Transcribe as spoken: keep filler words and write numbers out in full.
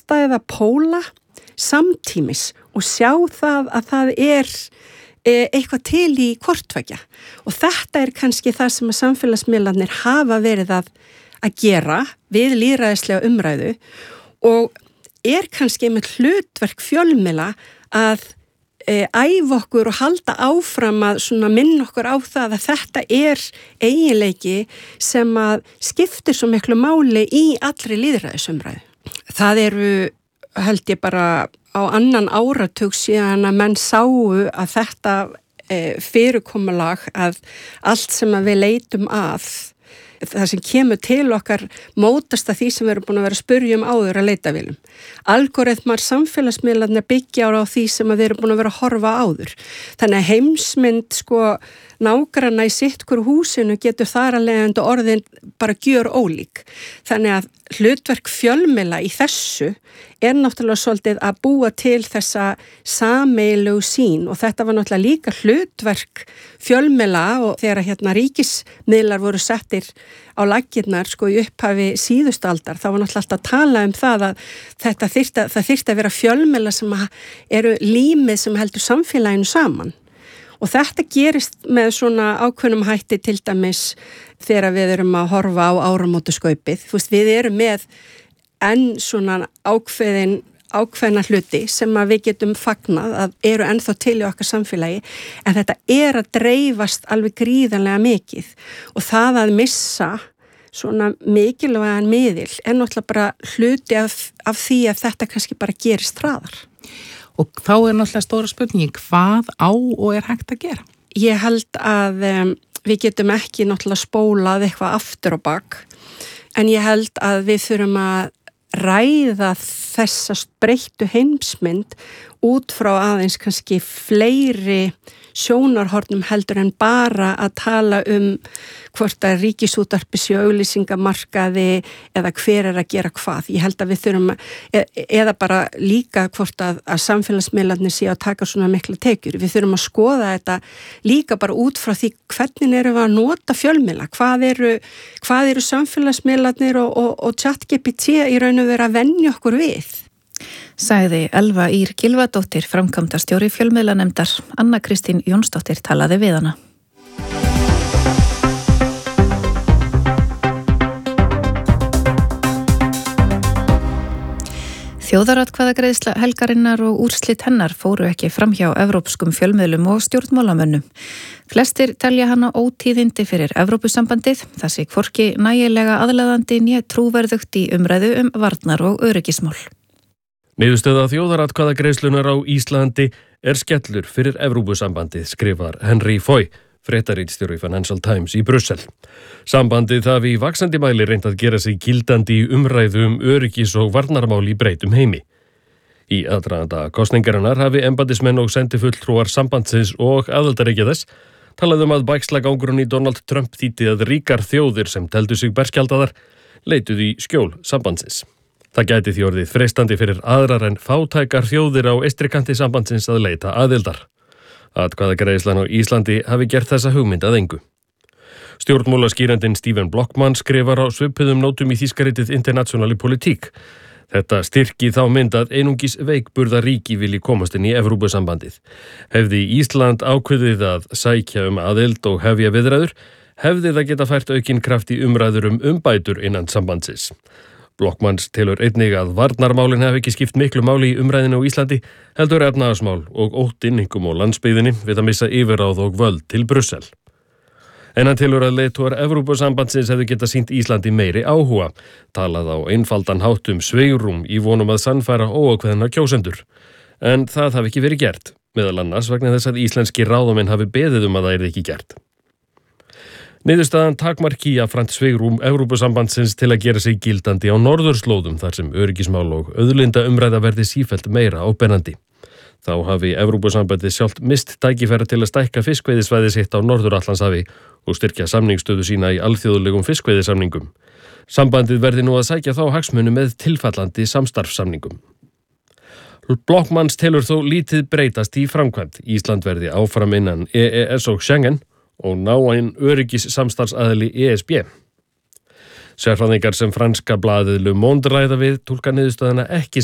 andstæða póla samtímis og sjá það að það er eitthvað til í hvortveggja og þetta er kannski það sem að samfélagsmiðlarnir hafa verið að, að gera við lýðræðislega umræðu og er kannski með hlutverk fjölmiðla að e, æfa okkur og halda áfram að svona minna okkur á það að þetta er eiginleiki sem að skiptir svo miklu máli í allri lýðræðisumræðu. Það eru held ég bara á annan áratug síðan að menn sáu að þetta e, fyrirkomulag að allt sem að við leitum að, það sem kemur til okkar mótast að því sem við erum búin að vera að spyrja um áður að leita viljum. Algoritmar samfélagsmiðlarnir byggja á því sem að við erum búin að vera að horfa áður. Þannig að heimsmynd sko nágranna í sitt hverju húsinu getur þar að leiðandi orðin bara gjör ólík. Þannig að hlutverk fjölmiðla í þessu er náttúrulega svolítið að búa til þessa sameiginlegu sýn og þetta var náttúrulega líka hlutverk fjölmiðla og þegar hérna ríkismiðlar voru settir á laggirnar sko í upphafi síðustu aldar þá var náttúrulega alltaf að tala um það að þetta þyrfti, það þyrfti að vera fjölmiðla sem eru límið sem heldur samfélaginu saman. Og þetta gerist með svona ákveðnum hætti til dæmis þegar við erum að horfa á áramótaskaupið. Þú veist, við erum með enn svona ákveðin, ákveðna hluti sem að við getum fagnað að eru ennþá til í okkar samfélagi en þetta er að dreifast alveg gríðarlega mikið og það að missa svona mikilvægan miðil er náttúrulega bara hluti af, af því að þetta kannski bara gerist hraðar. Og þá er náttúrulega stóra spurningi, hvað á og er hægt að gera? Ég held að um, við getum ekki náttúrulega spólað eitthvað aftur á bak, en ég held að við þurfum að ræða þessa breyttu heimsmynd út frá aðeins kannski fleiri sjónarhornum heldur en bara að tala um hvort að ríkisútvarpi sé auglýsingamarkaði eða hver er að gera hvað. Ég held að við þurfum að, eða bara líka hvort að, að samfélagsmiðlarnir sé að taka svona mikla tekjur. Við þurfum að skoða þetta líka bara út frá því hvernig erum við að nota fjölmiðla, hvað eru, hvað eru samfélagsmiðlarnir og, og, og ChatGPT í raun og vera að venja okkur við. Sagði Elva Ýr Gylfadóttir, framkvæmdastjóri fjölmiðlanefndar. Anna Kristín Jónsdóttir talaði við hana. Þjóðaratkvæðagreiðsla helgarinnar og úrslit hennar fóru ekki framhjá evrópskum fjölmiðlum og stjórnmálamönnum. Flestir telja hana ótíðindi fyrir Evrópusambandið, það sé hvorki nægilega aðlaðandi né trúverðugt í umræðu um varnar- og öryggismál. Niðurstöða þjóðaratkvæðagreiðslunar á Íslandi er skellur fyrir Evrópusambandið, skrifar Henry Foy, fréttaritstjóri Financial Times í Brussel. Sambandið hafi í vaxandi mæli reynt að gera sig gildandi í umræðu um öryggis- og varnarmál í breytum heimi. Í aðdraganda kosningarinnar hafi embættismenn og sendifulltrúar sambandsins og aðildarríkja þess talað um að bægslagangurinn í Donald Trump þýddi að ríkar þjóðir sem teldu sig berskjaldaðar leituðu í skjól sambandsins. Það gæti því orðið freistandi fyrir aðrar en fátækar þjóðir á eystrikanti sambandsins að leita aðildar. Atkvæðagreiðslan á Íslandi hafi gert þessa hugmynd að engu. Stjórnmálaskýrandinn Stephen Blockman skrifar á svipuðum nótum í þýskaritið Internationale Politik. Þetta styrki þá mynd að einungis veikburða ríki vilji komast inn í Evrópusambandið. Hefði Ísland ákveðið að sækja um aðild og hefja viðræður, hefði það geta fært aukinn kraft í umræður um umbætur innan sambandsins. Blockmans telur einnig að varnarmálin hafi ekki skipt miklu máli í umræðinu á Íslandi, heldur efnahagsmál og óttinn einkum á landsbyggðinni við að missa yfirráð og völd til Brussel. En hann telur að leiðtogar Evrópusambandsins hefðu geta sýnt Íslandi meiri áhuga, talað á einfaldan hátt um svigrúm í vonum að sannfæra óákveðna kjósendur. En það hafi ekki verið gert, meðal annars vegna þess að íslenski ráðamenn hafi beðið um að það yrði ekki gert. Niðurstaðan takmarki jafnframt svigrúm Evrópusambandsins til að gera sig gildandi á norðurslóðum þar sem öryggismál og auðlinda umræða verði sífellt meira ábennandi. Þá hafi Evrópusambandið sjálft mist tækifæri til að stækka fiskveiðisvæði sitt á Norður-Atlantshafi og styrkja samningsstöðu sína í alþjóðlegum fiskveiðisamningum. Sambandið verði nú að sækja þá hagsmuni með tilfallandi samstarfssamningum. Blockmans telur þó lítið breytast í framkvæmd. Ísland verði áfram innan E E S og Schengen og ná einn öryggis samstarfsaðili E S B. Sérfræðingar sem franska blaðið Le Monde ræða við túlka niðurstöðuna ekki